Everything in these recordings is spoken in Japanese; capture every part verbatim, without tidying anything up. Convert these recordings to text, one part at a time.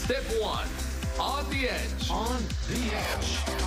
Step one. On the edge. On the edge.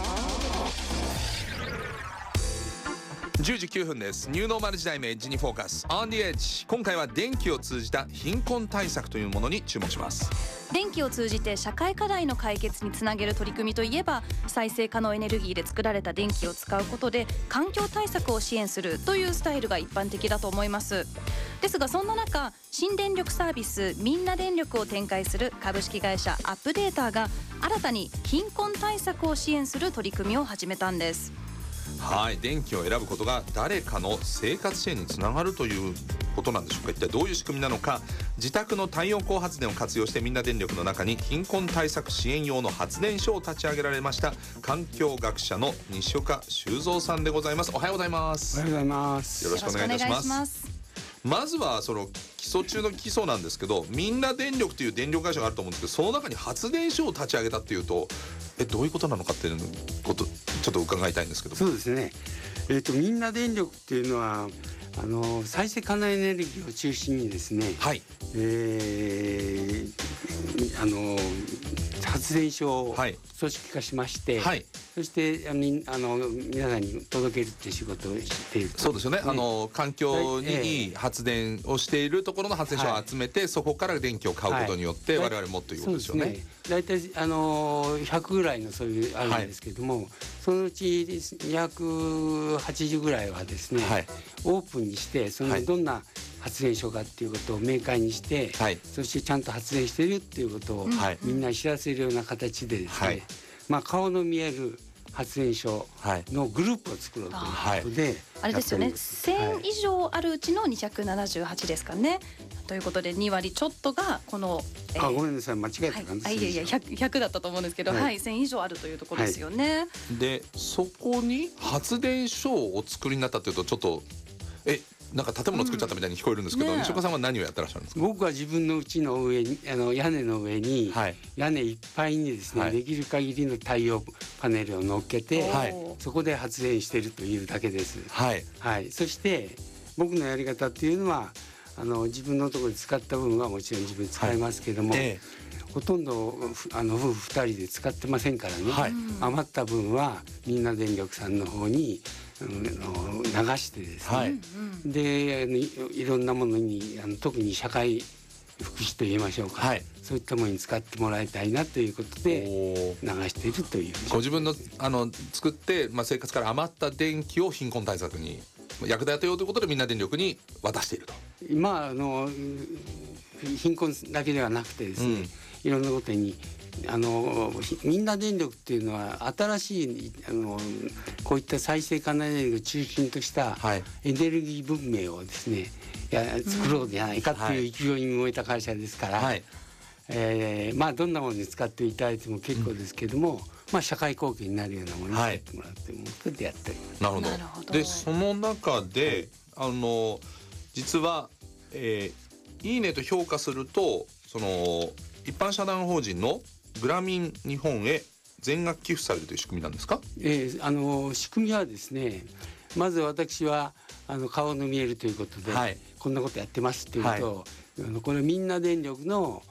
じゅうじきゅうふんです。ニューノーマル時代のエッジにフォーカス On the Edge。 今回は電気を通じた貧困対策というものに注目します。 電気を通じて社会課題の解決につなげる取り組みといえば、再生可能エネルギーで作られた電気を使うことで環境対策を支援するというスタイルが一般的だと思います。ですがそんな中、新電力サービスみんな電力を展開する株式会社アップデーターが新たに貧困対策を支援する取り組みを始めたんです。 はい、電気を選ぶことが誰かの生活支援につながるということなんでしょうか。一体どういう仕組みなのか。自宅の太陽光発電を活用してみんな電力の中に貧困対策支援用の発電所を立ち上げられました環境学者の西岡修造さんでございます。おはようございます。 おはようございます。 よろしくお願いいたします。ますまずはその基礎中の基礎なんですけど、みんな電力という電力会社があると思うんですけど、その中に発電所を立ち上げたっていうと、えどういうことなのかっていうことちょっと伺いたいんですけど。 そうですね、えーと、みんな電力っていうのはあの再生可能エネルギーを中心にですね、はい、えー、あの発電所を組織化しまして、はい、そしてあのあの皆さんに届けるっていう仕事をしている。 そうですよね、ね、あの環境にいい発電をしているところの発電所を集めて、はい、そこから電気を買うことによって我々もということですよね。 大体、ね、あのひゃくぐらいのそういうあるんですけども、はい、そのうちにひゃくはちじゅうぐらいはですね、はい、オープンにしてそのどんな発電所かっていうことを明快にして、はい、そしてちゃんと発電しているっていうことを、はい、みんなに知らせるような形でですね、はい、まあ、顔の見える発電所のグループを作ろうということで、はい、 あれですよね、せん以上あるうちのにひゃくななじゅうはちですかね。ということでに割ちょっとがこの、 えー、あごめんなさい間違えたかな、 はい、いやいや ひゃく, ひゃくだったと思うんですけど、はいはい、せん以上あるというところですよね、はい、 でそこに発電所をお作りになったというとちょっとえなんか建物作っちゃったみたいに聞こえるんですけど、うんね、西岡さんは何をやってらっしゃるんですか。 僕は自分の家の上にあの屋根の上に、はい、屋根いっぱいにですね、はい、できる限りの太陽パネルを乗っけて、はい、そこで発電しているというだけです、はいはい、そして僕のやり方っていうのはあの自分のところで使った分はもちろん自分使いますけども、はい、えー、ほとんどあの夫婦ふたりで使ってませんからね、はい、余った分はみんな電力さんの方に流してですね、はい、で い, いろんなものにあの特に社会福祉と言いましょうか、はい、そういったものに使ってもらいたいなということで流しているという。 ご自分のあの作って、まあ、生活から余った電気を貧困対策に役立てようということでみんな電力に渡していると。 まああの貧困だけではなくてですね、うん、いろんなことにあのみんな電力っていうのは新しいあのこういった再生可能エネルギーを中心としたエネルギー文明をですね、はい、や作ろうじゃないかっていう勢いに燃えた会社ですから、はい、えー、まあどんなものに使っていただいても結構ですけども、うん、まあ、社会貢献になるようなものに使ってもらってもそれでやっております。 なるほど。なるほど。でその中で、はい、あの実は、えー、いいねと評価するとその一般社団法人のグラミン日本へ全額寄付されるという仕組みなんですか。 えー、あの仕組みはですね、まず私はあの顔の見えるということで、はい、こんなことやってますっていうと、はい、あのこれみんな電力の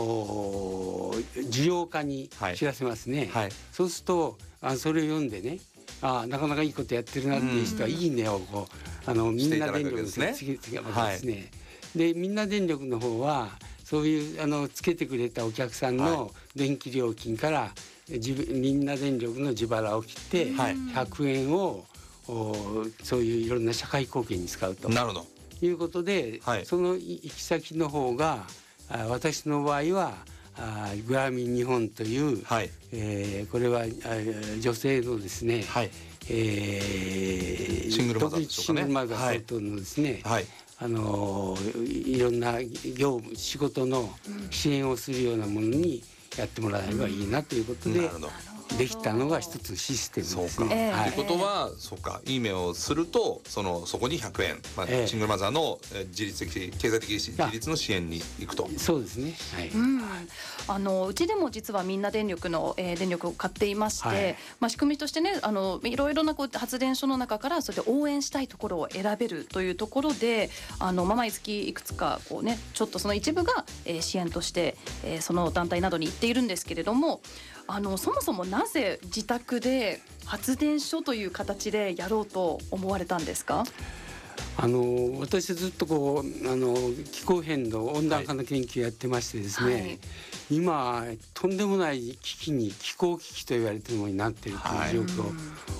需要家に知らせますね、はいはい、そうするとあそれを読んでね、あなかなかいいことやってるなっていう人はいいねをこうあのみんな電力の次々ですね、はい、でみんな電力の方はそういうあのつけてくれたお客さんの電気料金から、はい、自分みんな電力の自腹を切ってひゃくえんをそういういろんな社会貢献に使うということで、はい、その行き先の方が私の場合はグラミン日本という、はい、えー、これは女性のですね、はい、えー、 シングルマザーでしょうかね、 シングルマザー等のですね、はいはい、あのいろんな業務仕事の支援をするようなものにやってもらえればいいなということで、うん、 できたのが一つのシステムですね。 そうか、 えーはい、ということは、そうか、いい目をするとそのそこにひゃくえん、まあえー、シングルマザーの自立的経済的自立の支援に行くと。 そうですね、はい、 うん、あのうちでも実はみんな電力の、えー、電力を買っていまして、はい、まあ、仕組みとしてね、あのいろいろなこう発電所の中からそれで応援したいところを選べるというところで、あの、まあ、毎月いくつかこう、ね、ちょっとその一部が、えー、支援として、えー、その団体などに行っているんですけれども、あのそもそもなぜ自宅で発電所という形でやろうと思われたんですか？ あの私ずっとこうあの気候変動温暖化の研究やってましてですね、はい、今とんでもない危機に気候危機と言われているものになっているという状況